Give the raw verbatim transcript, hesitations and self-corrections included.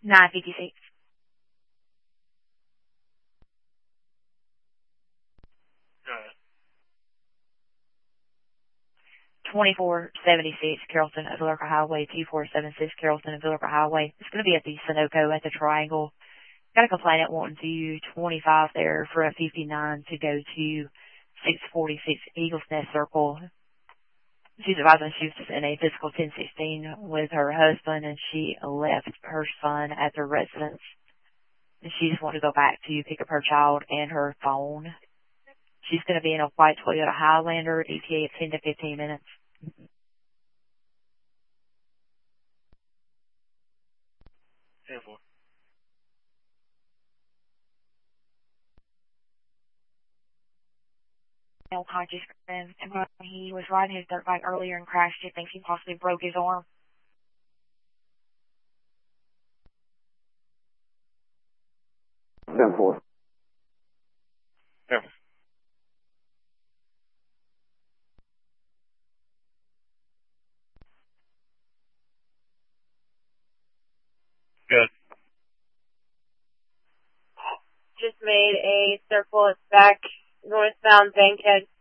nine fifty-six. Alright. twenty-four seventy-six Carrollton of Villarica Highway, two four seven six Carrollton of Villarica Highway. It's going to be at the Sunoco at the Triangle. Got a complainant wanting to twenty-five there for a fifty-nine to go to six forty-six Eagles Nest Circle. She's advising she was just in a physical ten sixteen with her husband, and she left her son at their residence. And she just wanted to go back to pick up her child and her phone. She's going to be in a white Toyota Highlander, E T A of ten to fifteen minutes. ten four. Unconscious, and he was riding his dirt bike earlier and crashed it. Thinks he possibly broke his arm. ten four. Yeah. Good. Just made a circle back northbound Bankhead